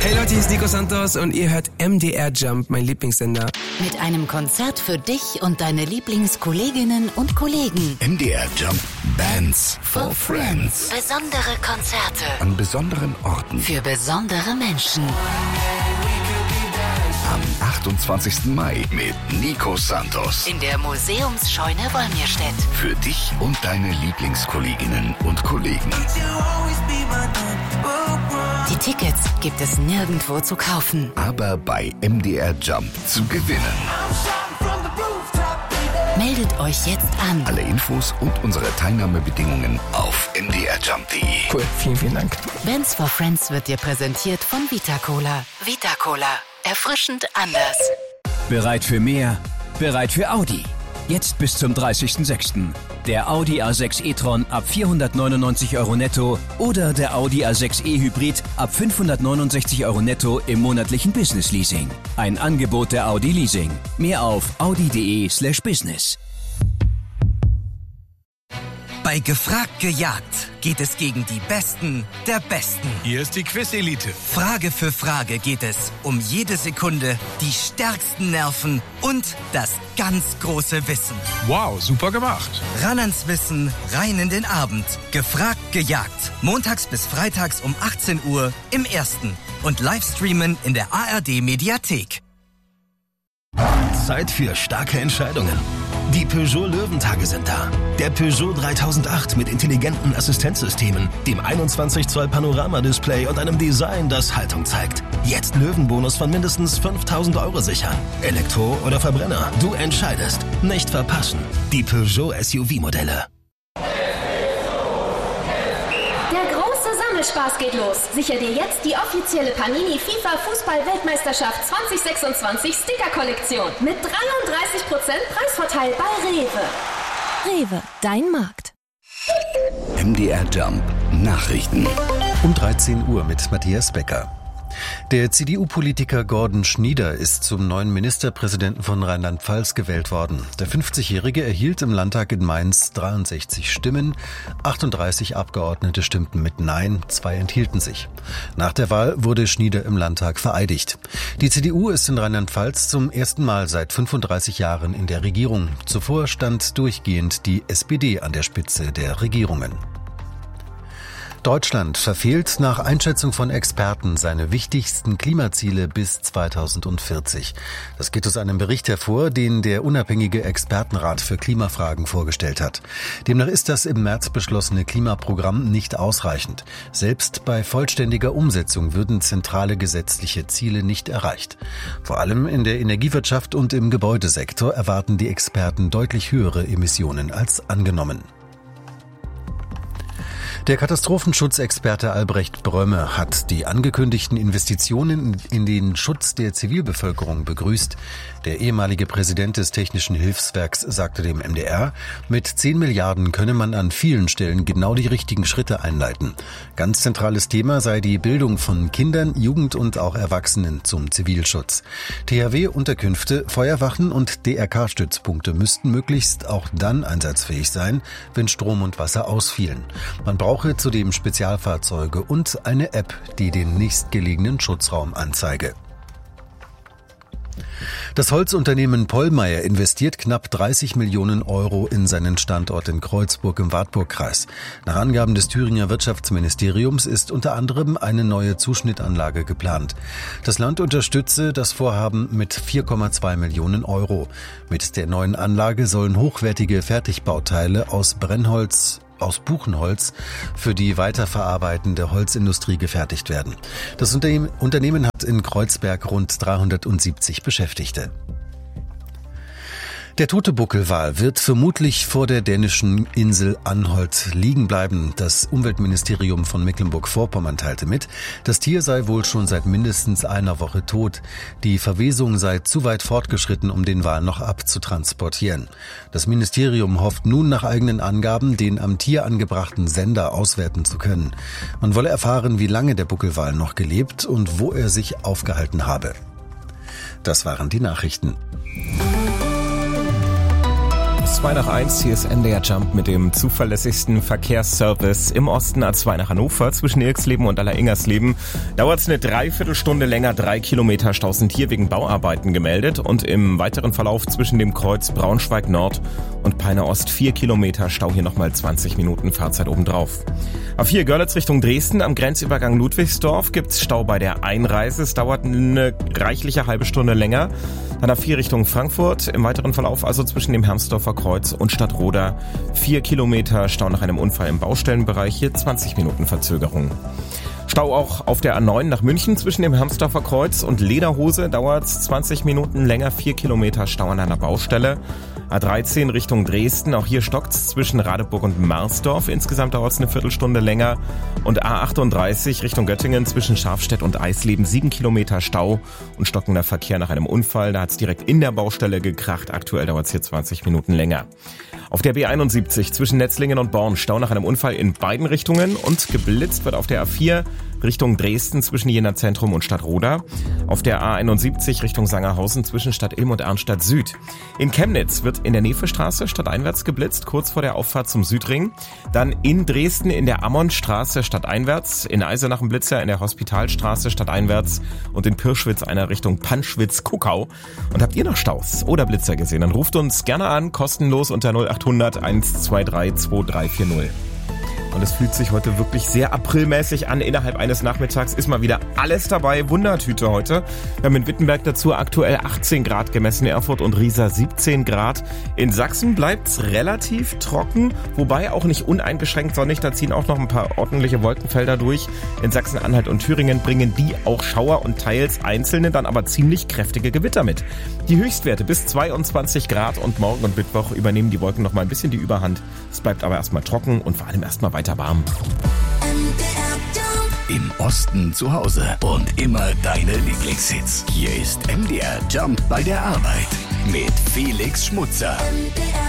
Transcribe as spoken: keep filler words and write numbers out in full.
Hey Leute, hier ist Nico Santos und ihr hört M D R Jump, mein Lieblingssender. Mit einem Konzert für dich und deine Lieblingskolleginnen und Kollegen. M D R Jump Bands for Friends. Besondere Konzerte. An besonderen Orten. Für besondere Menschen. Am achtundzwanzigsten Mai mit Nico Santos. In der Museumsscheune Wolmirstedt. Für dich und deine Lieblingskolleginnen und Kollegen. Die Tickets gibt es nirgendwo zu kaufen. Aber bei M D R Jump zu gewinnen. Meldet euch jetzt an. Alle Infos und unsere Teilnahmebedingungen auf m d r jump punkt d e. Cool, vielen, vielen Dank. Bands for Friends wird dir präsentiert von Vita Cola. Vita Cola. Erfrischend anders. Bereit für mehr? Bereit für Audi. Jetzt bis zum dreißigsten sechsten Der Audi A sechs e-tron ab vierhundertneunundneunzig Euro netto oder der Audi A sechs e Hybrid ab fünfhundertneunundsechzig Euro netto im monatlichen Business Leasing. Ein Angebot der Audi Leasing. Mehr auf audi punkt de slash business. Bei Gefragt gejagt geht es gegen die Besten der Besten. Hier ist die Quiz-Elite. Frage für Frage geht es um jede Sekunde, die stärksten Nerven und das ganz große Wissen. Wow, super gemacht. Ran ans Wissen, rein in den Abend. Gefragt gejagt. Montags bis freitags um achtzehn Uhr im Ersten und Livestreamen in der A R D-Mediathek. Zeit für starke Entscheidungen. Die Peugeot Löwentage sind da. Der Peugeot dreitausendacht mit intelligenten Assistenzsystemen, dem einundzwanzig Zoll Panoramadisplay und einem Design, das Haltung zeigt. Jetzt Löwenbonus von mindestens fünftausend Euro sichern. Elektro oder Verbrenner, du entscheidest. Nicht verpassen. Die Peugeot S U V-Modelle. Spaß geht los. Sicher dir jetzt die offizielle Panini FIFA Fußball-Weltmeisterschaft zwanzig sechsundzwanzig Sticker-Kollektion mit dreiunddreißig Prozent Preisvorteil bei Rewe. Rewe, dein Markt. M D R Jump Nachrichten. Um dreizehn Uhr mit Matthias Becker. Der C D U-Politiker Gordon Schnieder ist zum neuen Ministerpräsidenten von Rheinland-Pfalz gewählt worden. Der fünfzigjährige erhielt im Landtag in Mainz dreiundsechzig Stimmen, achtunddreißig Abgeordnete stimmten mit Nein, zwei enthielten sich. Nach der Wahl wurde Schnieder im Landtag vereidigt. Die C D U ist in Rheinland-Pfalz zum ersten Mal seit fünfunddreißig Jahren in der Regierung. Zuvor stand durchgehend die S P D an der Spitze der Regierungen. Deutschland verfehlt nach Einschätzung von Experten seine wichtigsten Klimaziele bis zweitausendvierzig. Das geht aus einem Bericht hervor, den der unabhängige Expertenrat für Klimafragen vorgestellt hat. Demnach ist das im März beschlossene Klimaprogramm nicht ausreichend. Selbst bei vollständiger Umsetzung würden zentrale gesetzliche Ziele nicht erreicht. Vor allem in der Energiewirtschaft und im Gebäudesektor erwarten die Experten deutlich höhere Emissionen als angenommen. Der Katastrophenschutzexperte Albrecht Brömme hat die angekündigten Investitionen in den Schutz der Zivilbevölkerung begrüßt. Der ehemalige Präsident des Technischen Hilfswerks sagte dem M D R, mit zehn Milliarden könne man an vielen Stellen genau die richtigen Schritte einleiten. Ganz zentrales Thema sei die Bildung von Kindern, Jugend und auch Erwachsenen zum Zivilschutz. T H W-Unterkünfte, Feuerwachen und D R K-Stützpunkte müssten möglichst auch dann einsatzfähig sein, wenn Strom und Wasser ausfielen. Man braucht brauche zudem Spezialfahrzeuge und eine App, die den nächstgelegenen Schutzraum anzeige. Das Holzunternehmen Pollmeyer investiert knapp dreißig Millionen Euro in seinen Standort in Kreuzburg im Wartburgkreis. Nach Angaben des Thüringer Wirtschaftsministeriums ist unter anderem eine neue Zuschnittanlage geplant. Das Land unterstütze das Vorhaben mit vier Komma zwei Millionen Euro. Mit der neuen Anlage sollen hochwertige Fertigbauteile aus Brennholz aus Buchenholz für die weiterverarbeitende Holzindustrie gefertigt werden. Das Unternehmen hat in Kreuzberg rund dreihundertsiebzig Beschäftigte. Der tote Buckelwal wird vermutlich vor der dänischen Insel Anholt liegen bleiben. Das Umweltministerium von Mecklenburg-Vorpommern teilte mit, das Tier sei wohl schon seit mindestens einer Woche tot. Die Verwesung sei zu weit fortgeschritten, um den Wal noch abzutransportieren. Das Ministerium hofft nun nach eigenen Angaben, den am Tier angebrachten Sender auswerten zu können. Man wolle erfahren, wie lange der Buckelwal noch gelebt und wo er sich aufgehalten habe. Das waren die Nachrichten. zwei nach eins, hier ist M D R Jump mit dem zuverlässigsten Verkehrsservice im Osten. A zwei nach Hannover zwischen Irksleben und Allersingersleben. Dauert es eine Dreiviertelstunde länger, drei Kilometer Stau sind hier wegen Bauarbeiten gemeldet. Und im weiteren Verlauf zwischen dem Kreuz Braunschweig Nord und Peine Ost vier Kilometer Stau, hier nochmal zwanzig Minuten Fahrzeit obendrauf. A vier Görlitz Richtung Dresden, am Grenzübergang Ludwigsdorf gibt's Stau bei der Einreise. Es dauert eine reichliche halbe Stunde länger. Dann A vier Richtung Frankfurt, im weiteren Verlauf also zwischen dem Hermsdorfer Kreuz und Stadtroda vier Kilometer Stau nach einem Unfall im Baustellenbereich, hier zwanzig Minuten Verzögerung. Stau auch auf der A neun nach München zwischen dem Hermsdorfer Kreuz und Lederhose, dauert zwanzig Minuten länger, vier Kilometer Stau an einer Baustelle. A dreizehn Richtung Dresden, auch hier stockt's zwischen Radeburg und Marsdorf, insgesamt dauert es eine Viertelstunde länger. Und A achtunddreißig Richtung Göttingen zwischen Scharfstedt und Eisleben, sieben Kilometer Stau und stockender Verkehr nach einem Unfall. Da hat's direkt in der Baustelle gekracht, aktuell dauert es hier zwanzig Minuten länger. Auf der B einundsiebzig zwischen Netzlingen und Born, Stau nach einem Unfall in beiden Richtungen und geblitzt wird auf der A vier Richtung Dresden zwischen Jena Zentrum und Stadtroda. Auf der A einundsiebzig Richtung Sangerhausen zwischen Stadt Ilm und Arnstadt Süd. In Chemnitz wird in der Nevestraße stadteinwärts geblitzt, kurz vor der Auffahrt zum Südring. Dann in Dresden in der Ammonstraße stadteinwärts, in Eisenach ein Blitzer in der Hospitalstraße stadteinwärts und in Pirschwitz einer Richtung Panschwitz-Kuckau. Und habt ihr noch Staus oder Blitzer gesehen? Dann ruft uns gerne an, kostenlos unter null achthundert eins zwei drei zwei drei vier null. Und es fühlt sich heute wirklich sehr aprilmäßig an. Innerhalb eines Nachmittags ist mal wieder alles dabei. Wundertüte heute. Wir haben in Wittenberg dazu aktuell achtzehn Grad gemessen, Erfurt und Riesa siebzehn Grad. In Sachsen bleibt's relativ trocken, wobei auch nicht uneingeschränkt sonnig. Da ziehen auch noch ein paar ordentliche Wolkenfelder durch. In Sachsen-Anhalt und Thüringen bringen die auch Schauer und teils einzelne, dann aber ziemlich kräftige Gewitter mit. Die Höchstwerte bis zweiundzwanzig Grad und morgen und Mittwoch übernehmen die Wolken noch mal ein bisschen die Überhand. Es bleibt aber erstmal trocken und vor allem erstmal weiter warm. Im Osten zu Hause und immer deine Lieblingshits. Hier ist M D R Jump bei der Arbeit mit Felix Schmutzer.